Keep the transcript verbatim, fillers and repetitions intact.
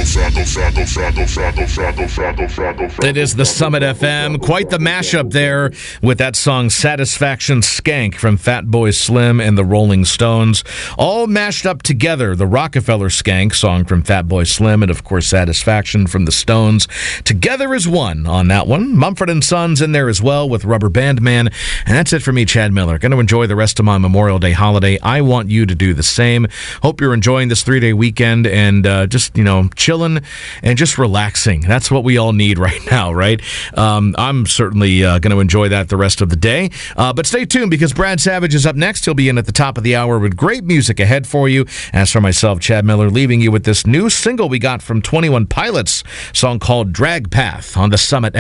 It is the Summit F M. Quite the mashup there with that song Satisfaction Skank from Fatboy Slim and the Rolling Stones. All mashed up together. The Rockefeller Skank song from Fatboy Slim and, of course, Satisfaction from the Stones. Together as one on that one. Mumford and Sons in there as well with Rubber Band Man. And that's it for me, Chad Miller. Going to enjoy the rest of my Memorial Day holiday. I want you to do the same. Hope you're enjoying this three-day weekend and uh, just, you know, chilling and just relaxing. That's what we all need right now, right? Um, I'm certainly uh, going to enjoy that the rest of the day. Uh, but stay tuned because Brad Savage is up next. He'll be in at the top of the hour with great music ahead for you. As for myself, Chad Miller, leaving you with this new single we got from twenty-one Pilots, song called Drag Path on the Summit